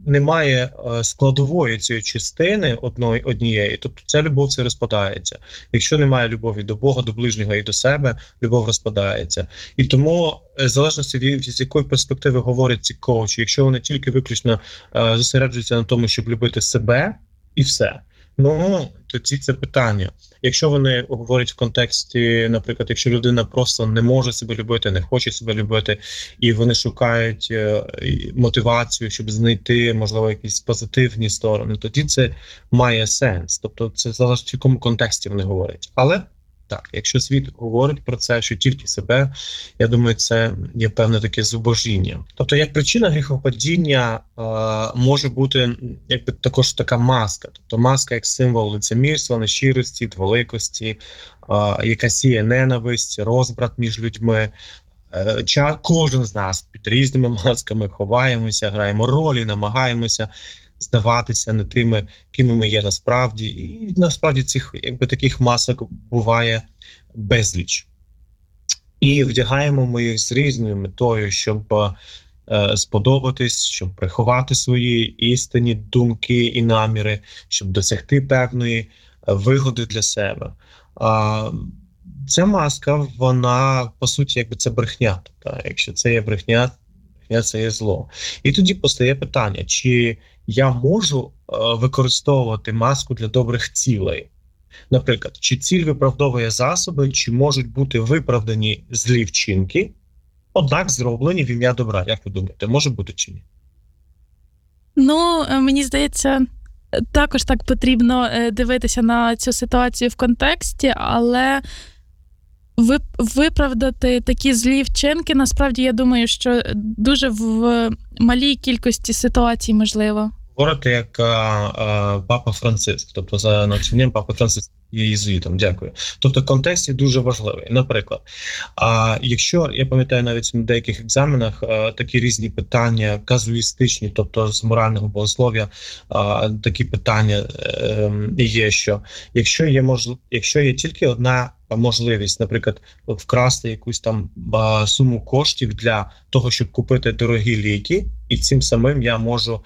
немає складової цієї частини однієї, тобто ця любов це розпадається. Якщо немає любові до Бога, до ближнього і до себе, любов розпадається. І тому, в залежності від з якої перспективи говорять ці коучі, якщо вони тільки виключно зосереджуються на тому, щоб любити себе і все, ну тоді це питання. Якщо вони говорять в контексті, наприклад, якщо людина просто не може себе любити, не хоче себе любити, і вони шукають мотивацію, щоб знайти, можливо, якісь позитивні сторони, тоді це має сенс. Тобто це залежить в якому контексті вони говорять. Але так, якщо світ говорить про це, що тільки себе, я думаю, це є певне таке зубожіння. Тобто, як причина гріхопадіння може бути якби також така маска. Тобто маска як символ лицемірства, нещирості, дволикості, яка сіє ненависть, розбрат між людьми. Кожен з нас під різними масками ховаємося, граємо ролі, намагаємося здаватися не тими, ким ми є насправді. І насправді цих якби таких масок буває безліч. І вдягаємо ми їх з різною метою, щоб сподобатись, щоб приховати свої істинні думки і наміри, щоб досягти певної вигоди для себе. Ця маска, вона, по суті, якби це брехня. Тобто, якщо це є брехня, це є зло. І тоді постає питання, чи я можу використовувати маску для добрих цілей? Наприклад, чи ціль виправдовує засоби, чи можуть бути виправдані злі вчинки, однак зроблені в ім'я добра? Як ви думаєте, може бути чи ні? Ну, мені здається, також так потрібно дивитися на цю ситуацію в контексті, але виправдати такі злі вчинки, насправді, я думаю, що дуже в малій кількості ситуацій можливо. Говорите як Папа Франциск, тобто за навчанням Папа Франциск є єзуїтом, дякую. Тобто контекст є дуже важливий. Наприклад, якщо, я пам'ятаю навіть на деяких екзаменах такі різні питання казуїстичні, тобто з морального богослов'я, такі питання є, що якщо є тільки одна можливість, наприклад, вкрасти якусь там суму коштів для того, щоб купити дорогі ліки, і цим самим я можу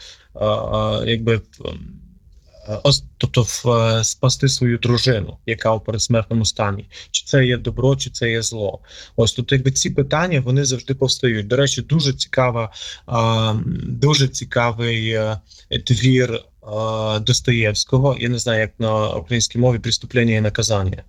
тобто спасти свою дружину, яка у передсмертному стані. Чи це є добро, чи це є зло? Ось тут якби ці питання, вони завжди повстають. До речі, дуже цікавий твір Достоєвського, я не знаю, як на українській мові, «Преступлення і наказання».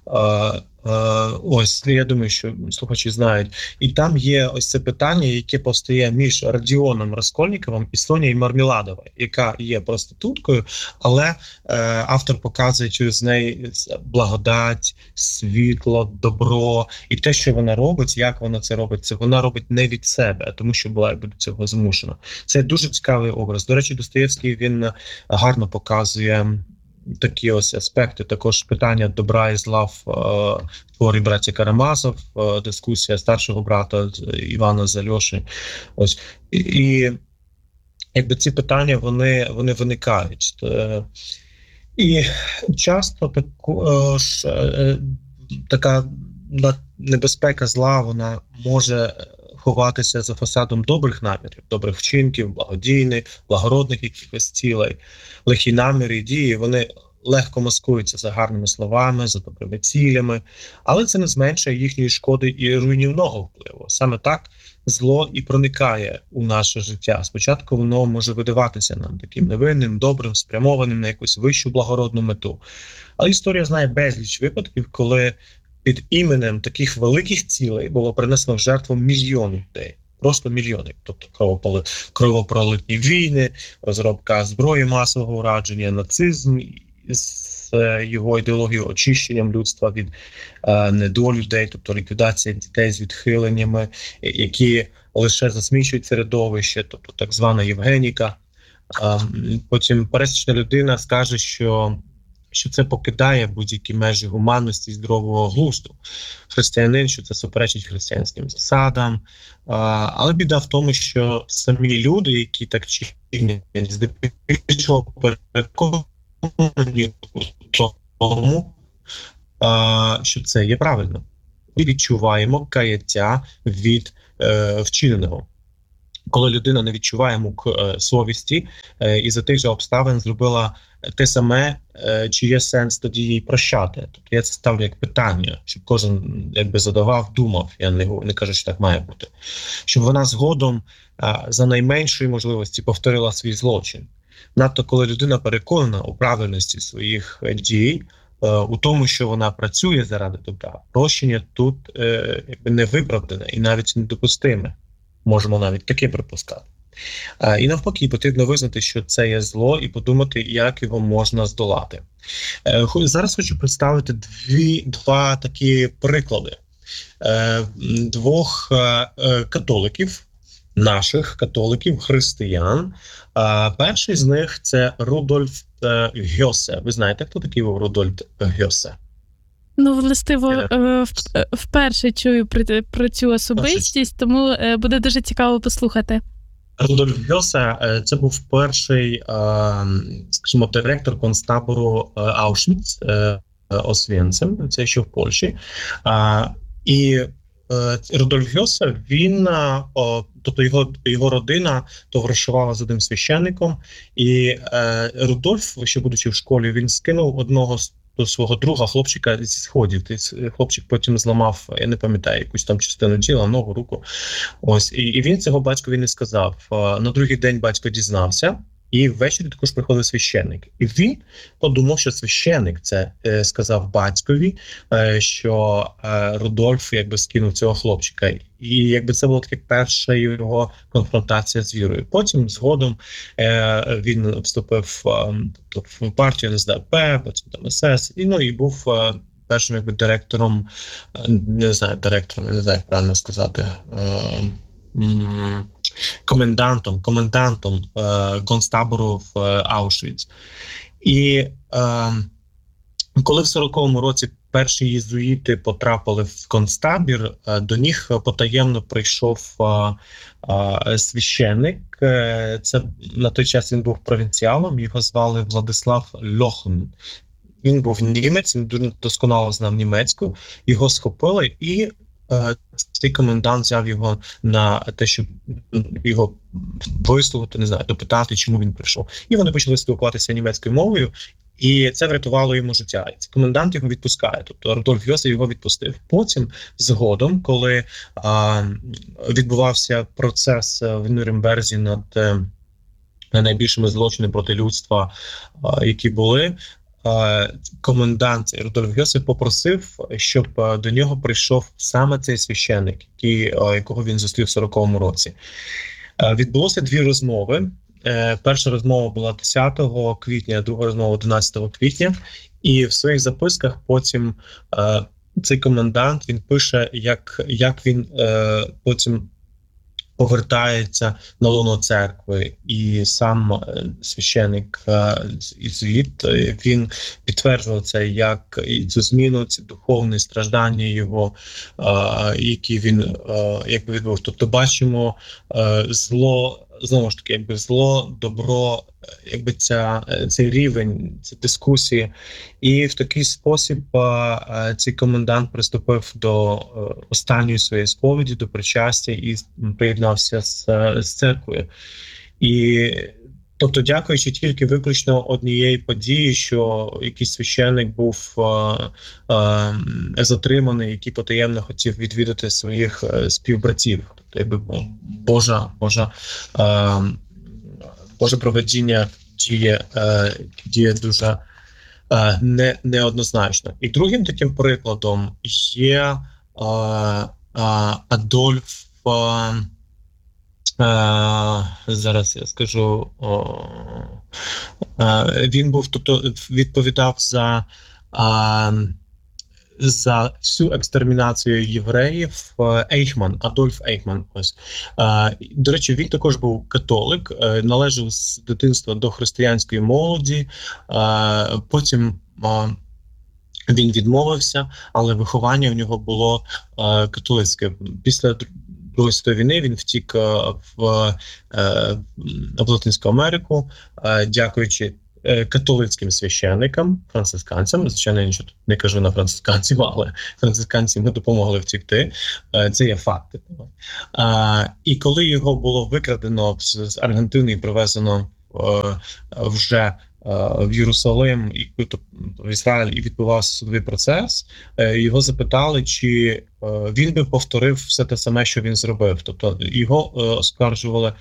Ось, я думаю, що слухачі знають. І там є ось це питання, яке повстає між Родіоном Раскольніковим і Сонією Мармеладовою, яка є проституткою, але автор показує через неї благодать, світло, добро. І те, що вона робить, як вона це робить, це вона робить не від себе, а тому що була якби до цього змушена. Це дуже цікавий образ. До речі, Достоєвський, він гарно показує такі ось аспекти, також питання добра і зла в творі братія Карамазов, дискусія старшого брата Івана з Альоші. Ось. І якби ці питання, вони виникають. І часто також така небезпека зла, вона може ховатися за фасадом добрих намірів, добрих вчинків, благодійних, благородних якихось цілей. Лихі наміри і дії, вони легко маскуються за гарними словами, за добрими цілями, але це не зменшує їхньої шкоди і руйнівного впливу. Саме так зло і проникає у наше життя. Спочатку воно може видаватися нам таким невинним, добрим, спрямованим на якусь вищу благородну мету. Але історія знає безліч випадків, коли під іменем таких великих цілей було принесено в жертву мільйони людей. Просто мільйони. Тобто кровопролитні війни, розробка зброї масового ураження, нацизм з його ідеологією, очищенням людства від недолюдей, тобто ліквідація дітей з відхиленнями, які лише засмічують середовище, тобто так звана Євгеніка. Потім пересічна людина скаже, що це покидає будь-які межі гуманності і здорового глузду. Християнин, що це суперечить християнським засадам. Але біда в тому, що самі люди, які так чинять, здебільшого переконані в тому, що це є правильно. Ми відчуваємо каяття від вчиненого. коли людина не відчуває мук совісті і за тих же обставин зробила те саме, чи є сенс тоді їй прощати? Тобто я це ставлю як питання, щоб кожен якби задавав, думав. Я не кажу, що так має бути. Щоб вона згодом за найменшої можливості повторила свій злочин. Надто коли людина переконана у правильності своїх дій, у тому, що вона працює заради добра, прощення тут якби не виправдане і навіть недопустиме. Можемо навіть таке припускати. І навпаки, потрібно визнати, що це є зло, і подумати, як його можна здолати. Зараз хочу представити два такі приклади двох католиків, наших католиків, християн. Перший з них – це Рудольф Гьосе. Ви знаєте, хто такий був Рудольф Гьосе? Ну, властиво, вперше чую про цю особистість, тому буде дуже цікаво послухати. Рудольф Гьосе – це був перший, скажімо, директор концтабору Аушвіц, Освєнцим, це ще в Польщі. І Рудольф Гьосе, він, тобто його родина товаришувала з одним священником, і Рудольф, ще будучи в школі, він скинув одного до свого друга хлопчика зі сходів. Хлопчик потім зламав, я не пам'ятаю, якусь там частину тіла, ногу, руку. Ось, і він цього батькові не сказав. На другий день батько дізнався, і ввечері також приходив священник. І він подумав, що священник це сказав батькові, що Рудольф якби скинув цього хлопчика. І якби це була така перша його конфронтація з вірою. Потім згодом він вступив в партію НСДАП, потім там СС, і був першим якби директором, не знаю, як правильно сказати, комендантом концтабору в Аушвіц. І коли в 40-му році перші єзуїти потрапили в концтабір, до них потаємно прийшов священник. Це на той час він був провінціалом, його звали Владислав Льохн. Він був німець, він дуже досконало знав німецьку, його схопили, і цей комендант взяв його на те, щоб його висловити, не знаю, допитати, чому він прийшов. І вони почали спілкуватися німецькою мовою, і це врятувало йому життя. І комендант його відпускає, тобто Рудольф Гьосе його відпустив. Потім, згодом, коли відбувався процес в Нюрнберзі над найбільшими злочинами проти людства, які були, комендант Рудольф Гьосе попросив, щоб до нього прийшов саме цей священник, якого він зустрів в 40-му році. Відбулося дві розмови. Перша розмова була 10 квітня, друга розмова 11 квітня. І в своїх записках потім цей комендант, він пише, як він потім повертається на лоно церкви, і сам священик єзуїт, він підтверджував це, як і цю зміну, ці духовні страждання його, які він якби відбув. Тобто бачимо зло, знову ж таки, якби зло, добро, якби цей рівень, ці дискусії. І в такий спосіб цей комендант приступив до останньої своєї сповіді, до причастя і приєднався з церквою. І тобто, дякуючи тільки виключно однієї події, що якийсь священник був затриманий, який потаємно хотів відвідати своїх співбратів. Тобто, якби Боже провидіння діє дуже неоднозначно. І другим таким прикладом є Адольф, зараз я скажу, він був, тобто відповідав за всю екстермінацію євреїв, Адольф Ейхман. Ось. До речі, він також був католик, належав з дитинства до християнської молоді, потім він відмовився, але виховання в нього було католицьке. Після Другої світової війни він втік в Латинську Америку, дякуючи католицьким священникам, францисканцям. Звичайно, я нічого не кажу на францисканців, але францисканці не допомогли втікти. Це є факти. І коли його було викрадено з Аргентини і привезено вже в Єрусалим і в Ізраїль, і відбувався судовий процес, його запитали, чи він би повторив все те саме, що він зробив. Тобто його оскаржували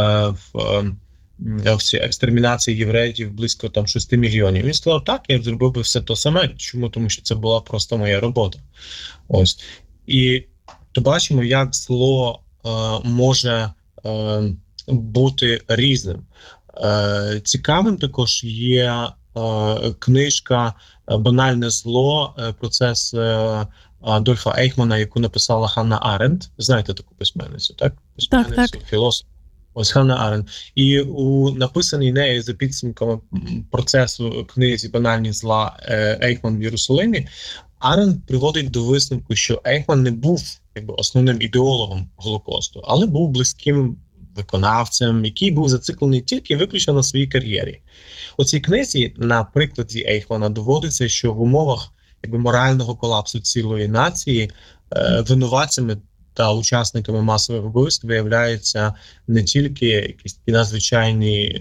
в цій екстермінації євреїв близько 6 мільйонів. Він сказав, так, я зробив би все те саме. Чому? Тому що це була просто моя робота. Ось. І то бачимо, як зло може бути різним. Цікавим також є книжка «Банальне зло», процес Адольфа Ейхмана, яку написала Ханна Аренд. Знаєте таку письменницю, так? Письменницю, філософ. Ось Ханна Аренд. І у написаній нею за підсумками процесу книзі «Банальні зла» Ейхман в Єрусалимі, Аренд приводить до висновку, що Ейхман не був основним ідеологом Голокосту, але був близьким виконавцем, який був зациклений тільки виключно на своїй кар'єрі. У цій книзі, на прикладі Ейхмана, доводиться, що в умовах морального колапсу цілої нації винуватцями та учасниками масових вбивств виявляються не тільки якісь надзвичайні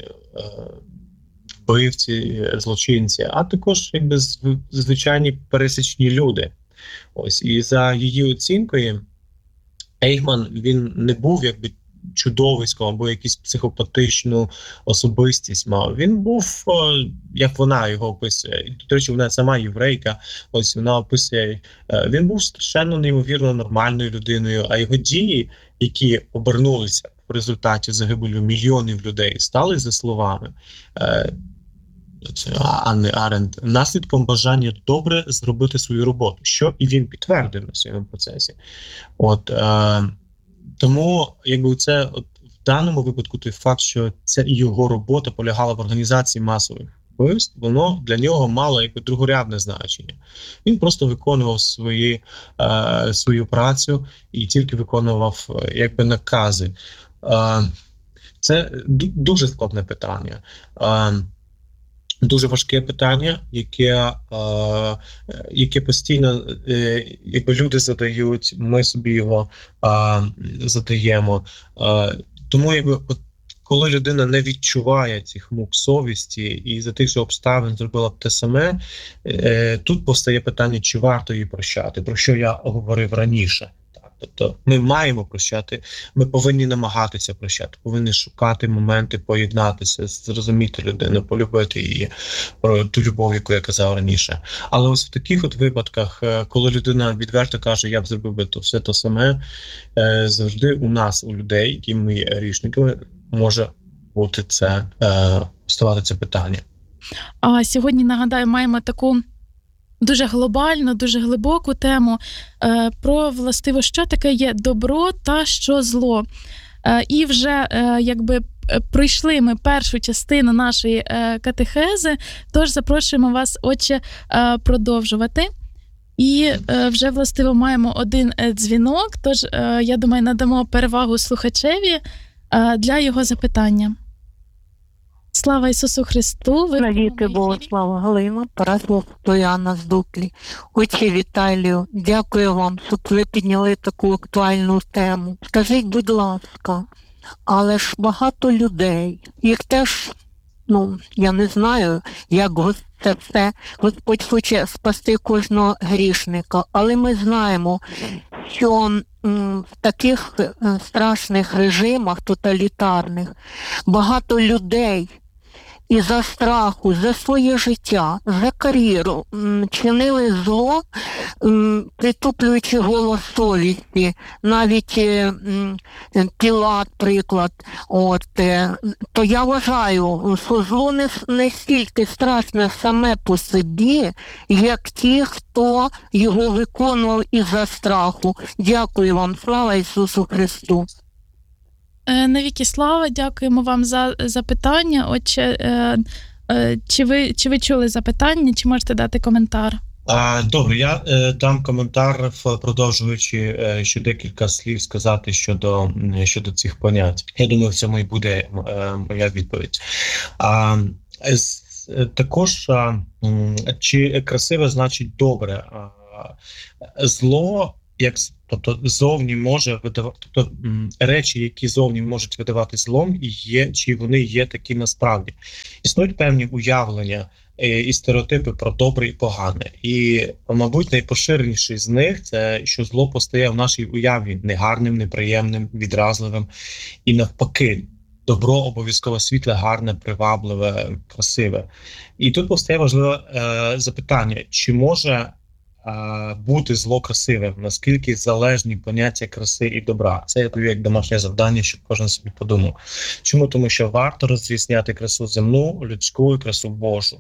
вбивці, злочинці, а також звичайні пересічні люди. Ось, і за її оцінкою, Ейхман, він не був чудовиськом або якусь психопатичну особистість мав. Він був, як вона його описує. До речі, вона сама єврейка, ось вона описує, він був страшенно неймовірно нормальною людиною, а його дії, які обернулися в результаті загибелі мільйонів людей, стали, за словами Анни Аренд, наслідком бажання добре зробити свою роботу, що і він підтвердив на своєму процесі. Тому, це в даному випадку той факт, що це його робота полягала в організації масових вбивств, воно для нього мало другорядне значення. Він просто виконував свою працю і тільки виконував накази. Це дуже складне питання. Дуже важке питання, яке постійно люди задають, ми собі його задаємо. Тому коли людина не відчуває цих мук совісті і за тих же обставин зробила б те саме, тут постає питання, чи варто її прощати, про що я говорив раніше. Тобто ми маємо прощати, ми повинні намагатися прощати, повинні шукати моменти, поєднатися, зрозуміти людину, полюбити її, про ту любов, яку я казав раніше. Але ось в таких випадках, коли людина відверто каже, я б зробив би все те саме, завжди у нас, у людей, які ми є грішниками, може бути ставати це питання. А сьогодні, нагадаю, маємо таку дуже глобальну, дуже глибоку тему про, властиво, що таке є добро та що зло. І вже пройшли ми першу частину нашої катехези, тож запрошуємо вас, отче, продовжувати. І вже, властиво, маємо один дзвінок, тож, я думаю, надамо перевагу слухачеві для його запитання. Слава Ісусу Христу! Навіки Богослава Галина, Параслав Стояна з Дуклі. Отче Віталію, дякую вам, що ви підняли таку актуальну тему. Скажіть, будь ласка, але ж багато людей, їх теж, я не знаю, як це все, Господь хоче спасти кожного грішника, але ми знаємо, що в таких страшних режимах тоталітарних багато людей із-за страху, за своє життя, за кар'єру чинили зло, притуплюючи голос совісті. Навіть Пілат, приклад. То я вважаю, що зло не стільки страшне саме по собі, як ті, хто його виконував із-за страху. Дякую вам. Слава Ісусу Христу! Навіки слава, дякуємо вам за запитання. Отче, чи ви чули запитання, чи можете дати коментар? Добре, я дам коментар, продовжуючи ще декілька слів сказати щодо цих понять. Я думаю, в цьому і буде моя відповідь. також чи красиве значить добре. Зло, тобто зовні може видавати, тобто речі, які зовні можуть видавати злом, чи вони є такі насправді. Існують певні уявлення і стереотипи про добре і погане. І, мабуть, найпоширеніший з них – це, що зло постає в нашій уяві негарним, неприємним, відразливим. І навпаки, добро обов'язково світле, гарне, привабливе, красиве. І тут постає важливе запитання, чи може бути зло красивим, наскільки залежні поняття краси і добра. Це я даю як домашнє завдання, щоб кожен собі подумав. Чому? Тому що варто розрізняти красу земну, людську і красу Божу.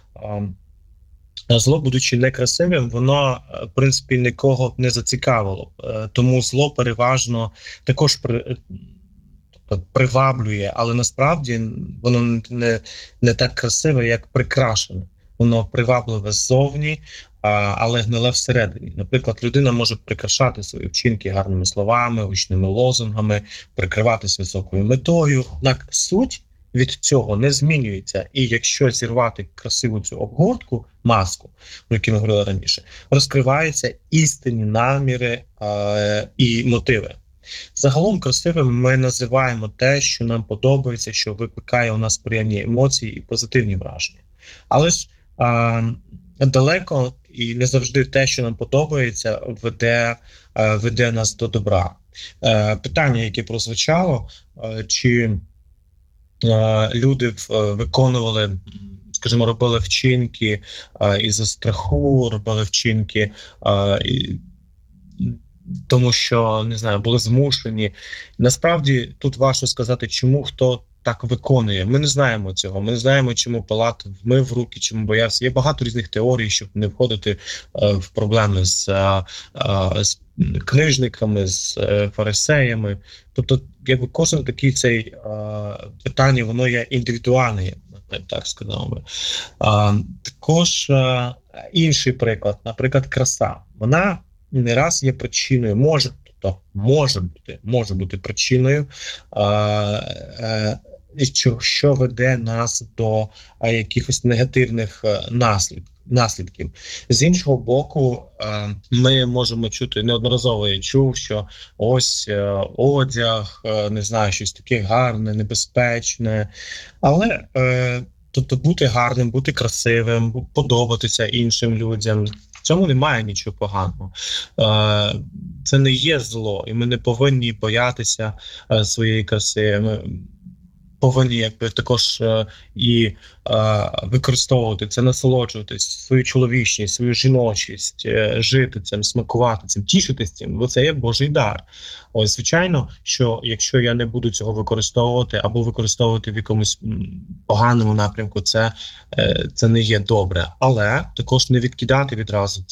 Зло, будучи некрасивим, воно, в принципі, нікого не зацікавило. Тому зло переважно також приваблює, але насправді воно не так красиве, як прикрашене. Воно привабливе ззовні, але гниле всередині. Наприклад, людина може прикрашати свої вчинки гарними словами, гучними лозунгами, прикриватися високою метою. Однак суть від цього не змінюється. І якщо зірвати красиву цю обгортку, маску, про яку ми говорили раніше, розкриваються істинні наміри і мотиви. Загалом красивим ми називаємо те, що нам подобається, що викликає у нас приємні емоції і позитивні враження. Але ж далеко і не завжди те, що нам подобається, веде нас до добра. Питання, яке прозвучало, чи люди виконували, скажімо, робили вчинки із-за страху, робили вчинки тому що, не знаю, були змушені. Насправді, тут важко сказати, чому хто так виконує. Ми не знаємо цього. Ми не знаємо, чому Пилат вмив руки, чому боявся. Є багато різних теорій, щоб не входити в проблеми з книжниками, з фарисеями. Тобто, якби кожен такий цей питання, воно є індивідуальне, я так сказав би. Також інший приклад, наприклад, краса. Вона не раз є причиною, може бути причиною, що веде нас до якихось негативних наслідків. З іншого боку, ми можемо чути, неодноразово я чув, що ось одяг, не знаю, щось таке гарне, небезпечне, але тобто бути гарним, бути красивим, подобатися іншим людям, в цьому немає нічого поганого. Це не є зло, і ми не повинні боятися своєї краси. Ми повинні також і використовувати це, насолоджуватись, свою чоловічність, свою жіночість, жити цим, смакувати цим, тішитись цим, бо це є Божий дар. Ось, звичайно, що якщо я не буду цього використовувати або використовувати в якомусь поганому напрямку, це не є добре. Але також не відкидати відразу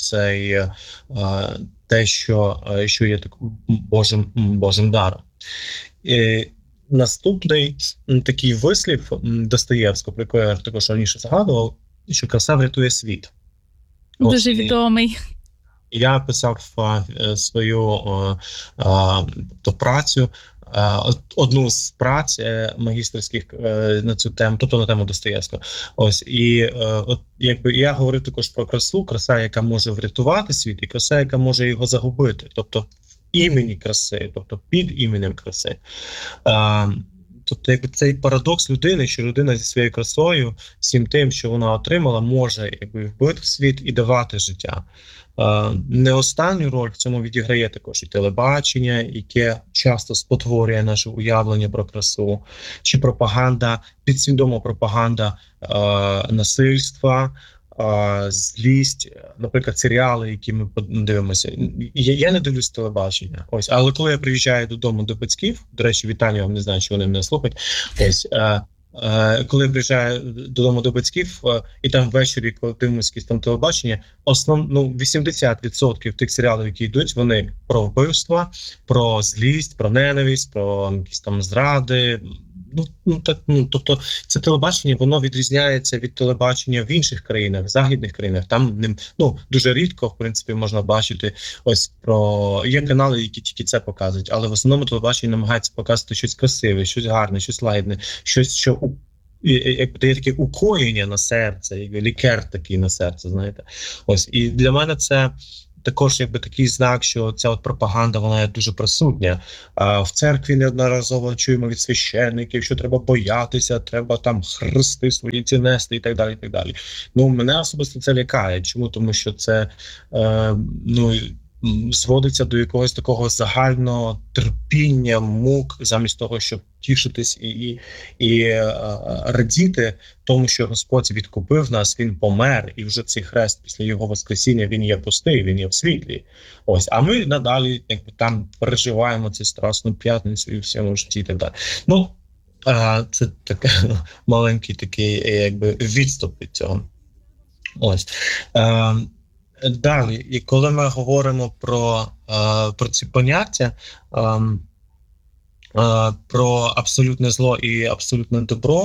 те, що є Божим даром. Наступний такий вислів Достоєвського, про який я також раніше згадував, що краса врятує світ. Дуже відомий. Я писав свою працю, одну з праць магістерських на цю тему, тобто на тему Достоєвського. Ось, і якби я говорив також про красу, краса, яка може врятувати світ, і краса, яка може його загубити. Тобто імені краси, тобто під іменем краси. Тобто, якби цей парадокс людини, що людина зі своєю красою, всім тим, що вона отримала, може вбити світ і давати життя. Не останню роль в цьому відіграє також і телебачення, яке часто спотворює наше уявлення про красу, чи пропаганда, підсвідома пропаганда насильства, злість, наприклад, серіали, які ми дивимося. Я не дивлюсь телебачення. Ось, але коли я приїжджаю додому до батьків, до речі, вітання вам, не знаю, чи вони мене слухають. Ось, коли я приїжджаю додому до батьків, і там ввечері, коли дивимося якісь там телебачення, 80% тих серіалів, які йдуть, вони про вбивства, про злість, про ненависть, про якісь там зради. Тобто це телебачення, воно відрізняється від телебачення в інших країнах, в західних країнах. Там дуже рідко, в принципі, можна бачити є канали, які тільки це показують, але в основному телебачення намагається показувати щось красиве, щось гарне, щось лагідне, щось, що як дає таке укоєння на серце, якби лікер такий на серце, знаєте. Ось, і для мене це також якби такий знак, що ця от пропаганда, вона є дуже присутня. В церкві неодноразово чуємо від священників, що треба боятися, треба там хрести свої ці нести і так далі, і так далі. Ну, мене особисто це лякає. Чому? Тому що це, зводиться до якогось такого загального терпіння, мук, замість того, щоб тішитись і радіти тому, що Господь відкупив нас, Він помер, і вже цей хрест після Його воскресіння, він є пустий, він є в світлі. Ось, а ми надалі якби там переживаємо цю Страсну п'ятницю і в всьому житті і так далі. Ну, це таке маленький такий якби відступ від цього. Ось. Далі, і коли ми говоримо про ці поняття, про абсолютне зло і абсолютне добро,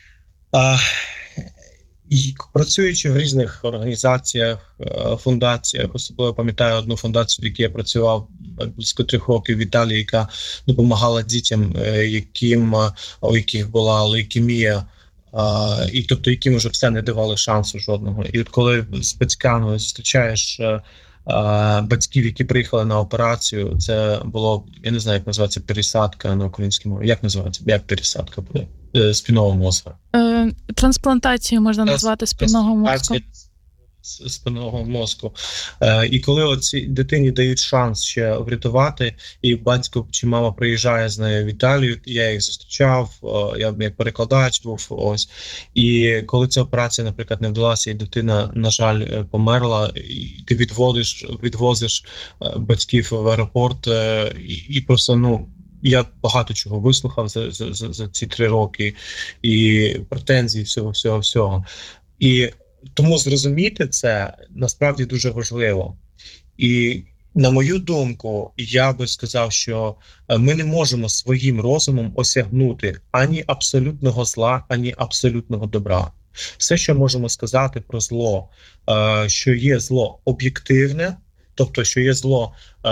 і працюючи в різних організаціях, фундаціях, особливо пам'ятаю одну фундацію, в якій я працював близько 3 років в Італії, яка допомагала дітям, у яких була лейкемія, і тобто яким вже все не давали шансу жодного. І от коли з батьками зустрічаєш батьків, які приїхали на операцію, це було, я не знаю, як називається пересадка на українській мові. Як називається? Як пересадка буде? Спинного мозку. Трансплантацію можна назвати спинного мозку. Спинного мозку. І коли оцій дитині дають шанс ще врятувати, і батько чи мама приїжджає з нею в Італію, я їх зустрічав, я як перекладач був, ось. І коли ця операція, наприклад, не вдалася, і дитина, на жаль, померла, і ти відвозиш батьків в аеропорт, і просто, я багато чого вислухав за ці 3 роки, і претензій, всього. І тому зрозуміти це насправді дуже важливо. І на мою думку, я би сказав, що ми не можемо своїм розумом осягнути ані абсолютного зла, ані абсолютного добра. Все, що можемо сказати про зло, що є зло об'єктивне, тобто, що є зло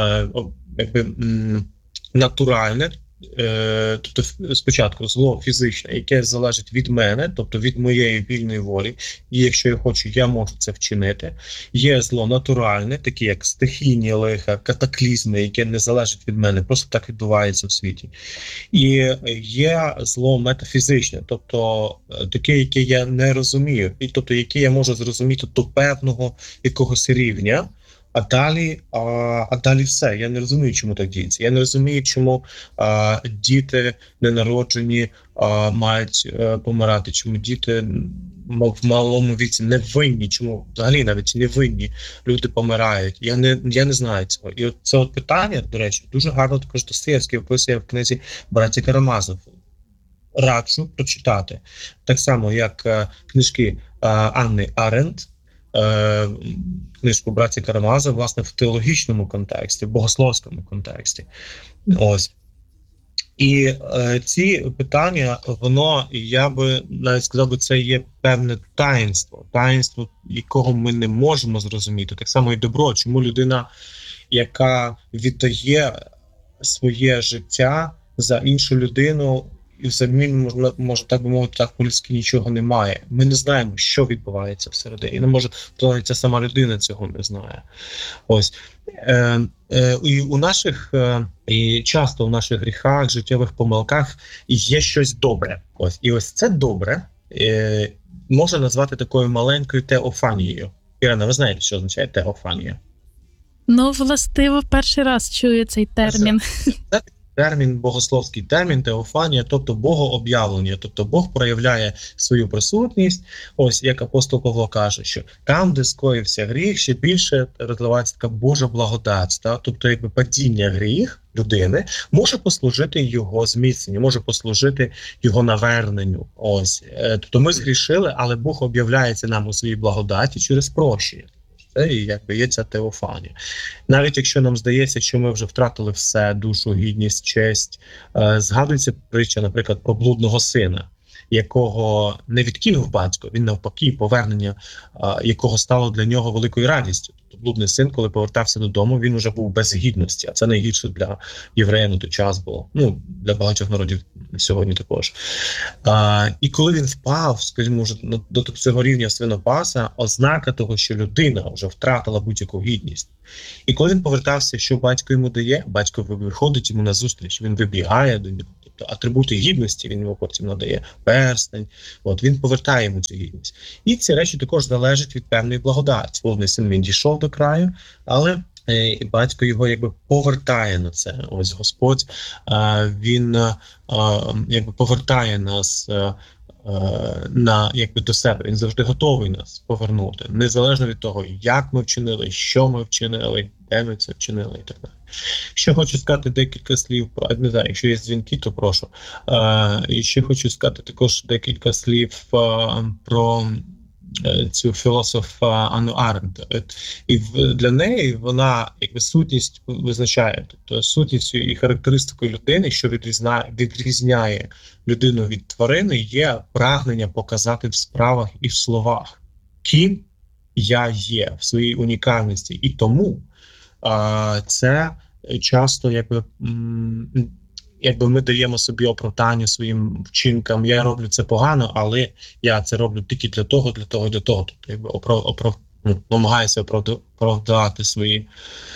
натуральне, тобто спочатку зло фізичне, яке залежить від мене, тобто від моєї вільної волі, і якщо я хочу, я можу це вчинити. Є зло натуральне, такі як стихійні лиха, катаклізми, яке не залежить від мене, просто так відбувається в світі. І є зло метафізичне, тобто таке, яке я не розумію, і тобто яке я можу зрозуміти до певного якогось рівня. А далі все. Я не розумію, чому так діється. Я не розумію, чому діти ненароджені мають помирати, чому діти в малому віці не винні, чому взагалі навіть не винні люди помирають. Я не знаю цього. І це от питання, до речі, дуже гарно також Достоєвський описує в книзі «Братія Карамазов». Раджу прочитати. Так само, як книжки Анни Аренд, книжку «Братія Карамазов», власне, в теологічному контексті, в богословському контексті. Ось. І ці питання, воно, я би навіть сказав, це є певне таїнство, якого ми не можемо зрозуміти. Так само і добро. Чому людина, яка віддає своє життя за іншу людину, і взамін, може так би мовити, так по-людськи нічого немає. Ми не знаємо, що відбувається всередині. І не може, то ця сама людина цього не знає. Ось. І і часто у наших гріхах, життєвих помилках є щось добре. Ось. І ось це добре можна назвати такою маленькою теофанією. Ірина, ви знаєте, що означає теофанія? Властиво, перший раз чую цей термін. Це термін, богословський термін, теофанія, тобто богооб'явлення, тобто Бог проявляє свою присутність. Ось, як апостол Павло каже, що там, де скоївся гріх, ще більше розливається така Божа благодать. Тобто, якби падіння гріх людини може послужити його зміцненню, може послужити його наверненню. Ось. Тобто ми згрішили, але Бог об'являється нам у своїй благодаті через прощення. Це якби є ця теофанія. Навіть якщо нам здається, що ми вже втратили все, душу, гідність, честь, згадується притча, наприклад, про блудного сина, якого не відкинув батько, він навпаки, повернення якого стало для нього великою радістю. Тобто блудний син, коли повертався додому, він уже був без гідності, а це найгірше для євреїв на той час було. Ну, для багатьох народів сьогодні також. І коли він впав, скажімо, вже до цього рівня свинопаса, ознака того, що людина вже втратила будь-яку гідність. І коли він повертався, що батько йому дає, батько виходить йому на зустріч, він вибігає до нього. Тобто атрибути гідності він йому потім надає, перстень, він повертає йому цю гідність. І ці речі також залежать від певної благодаті. Блудний син, він дійшов до краю, але батько його якби повертає на це. Ось Господь, він якби повертає нас якби до себе. Він завжди готовий нас повернути, незалежно від того, як ми вчинили, що ми вчинили, де ми це вчинили і так далі. Ще хочу сказати декілька слів про, не знаю, якщо є дзвінки, то прошу. І ще хочу сказати також декілька слів про цю філософа Анну Аренд. І для неї вона якби сутність визначає, тобто сутністю і характеристикою людини, що відрізняє людину від тварини, є прагнення показати в справах і в словах, ким я є в своїй унікальності. І тому це часто якби ми даємо собі оправдання своїм вчинкам. Я роблю це погано, але я це роблю тільки для того. Тобто, якби намагаюся оправдати свої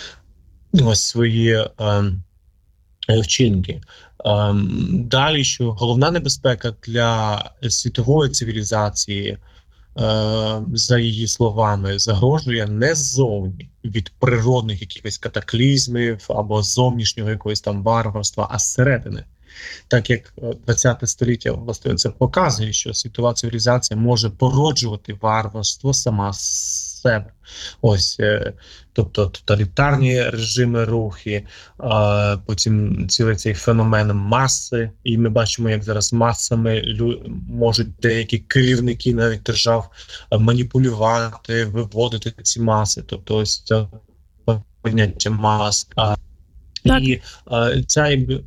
вчинки. Далі, що головна небезпека для світової цивілізації, за її словами, загрожує не ззовні від природних якихось катаклізмів або зовнішнього якогось там варварства, а зсередини. Так як 20 століття власне це показує, що світова цивілізація може породжувати варварство сама з себе. Ось, тобто тоталітарні режими, рухи, потім цілий цей феномен маси, і ми бачимо, як зараз масами можуть деякі керівники навіть держав маніпулювати, виводити ці маси, тобто ось це поняття мас. І ця якби...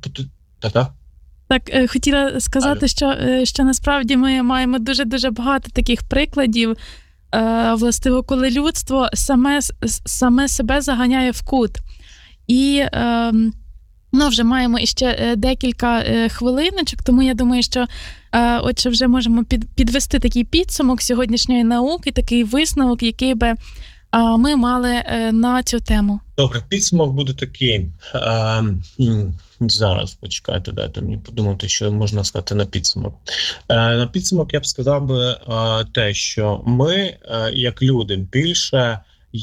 Так, хотіла сказати, що насправді ми маємо дуже-дуже багато таких прикладів, властиво, коли людство саме себе заганяє в кут. І вже маємо іще декілька хвилиночок, тому я думаю, що отже вже можемо підвести такий підсумок сьогоднішньої науки, такий висновок, який би ми мали на цю тему. Добре, підсумок буде такий. Зараз, почекайте, дайте мені подумати, що можна сказати на підсумок. На підсумок я б сказав би те, що ми, як люди, більше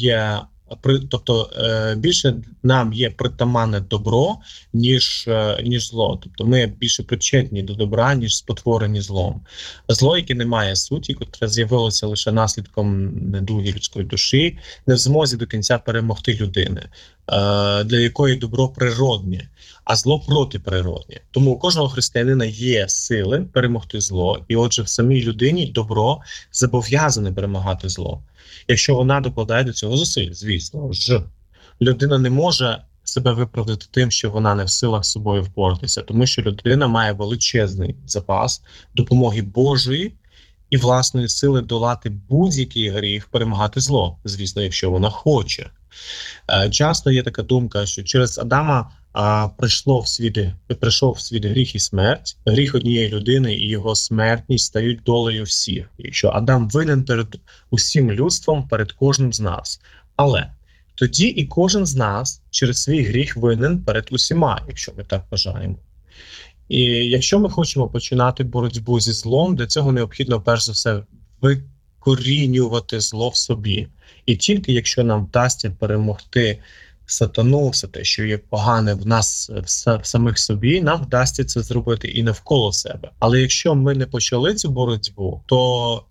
нам є притаманне добро, ніж зло. Тобто ми більше причетні до добра, ніж спотворені злом. Зло, яке не має суті, котре з'явилося лише наслідком недуги людської душі, не в змозі до кінця перемогти людини, для якої добро природне, а зло протиприродне. Тому у кожного християнина є сили перемогти зло, і отже в самій людині добро зобов'язане перемагати зло. Якщо вона докладає до цього зусиль, звісно ж, людина не може себе виправдати тим, що вона не в силах з собою впоратися, тому що людина має величезний запас допомоги Божої і власної сили долати будь-який гріх, перемагати зло, звісно, якщо вона хоче. Часто є така думка, що через Адама прийшов в світ гріх і смерть. Гріх однієї людини і його смертність стають долею всіх. І що Адам винен перед усім людством, перед кожним з нас. Але тоді і кожен з нас через свій гріх винен перед усіма, якщо ми так вважаємо. І якщо ми хочемо починати боротьбу зі злом, для цього необхідно перш за все викорінювати зло в собі. І тільки якщо нам вдасться перемогти сатану, все те, що є погане в нас в самих собі, нам вдасться це зробити і навколо себе. Але якщо ми не почали цю боротьбу, то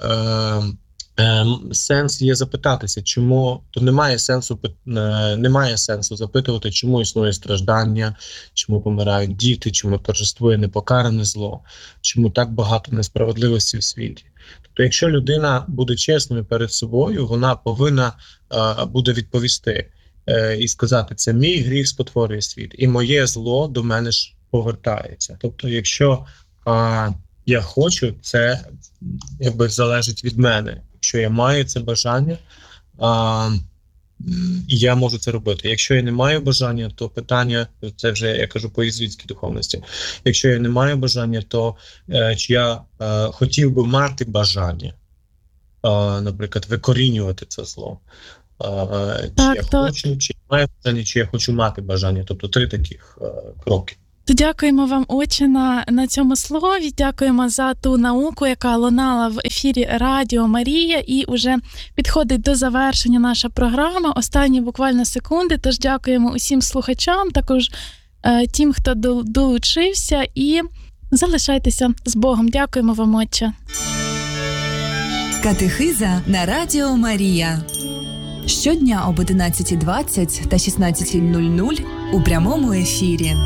сенс є запитатися, чому, то немає сенсу запитувати, чому існує страждання, чому помирають діти, чому торжествує непокаране зло, чому так багато несправедливості в світі. Тобто, якщо людина буде чесною перед собою, вона повинна буде відповісти і сказати, це мій гріх спотворює світ, і моє зло до мене ж повертається. Тобто, якщо я хочу, це якби залежить від мене. Якщо я маю це бажання, я можу це робити. Якщо я не маю бажання, то питання, це вже я кажу по єзуїтській духовності. Якщо я не маю бажання, то чи я хотів би мати бажання, наприклад, викорінювати це зло. Чи я хочу, чи я маю бажання, чи я хочу мати бажання. Тобто 3 таких кроки. Дякуємо вам, отче, на цьому слові. Дякуємо за ту науку, яка лунала в ефірі Радіо Марія. І вже підходить до завершення наша програма. Останні буквально секунди. Тож дякуємо усім слухачам, також тим, хто долучився. І залишайтеся з Богом. Дякуємо вам, отче. Катехиза на Радіо Марія. Щодня об 11:20 та 16:00 у прямому ефірі.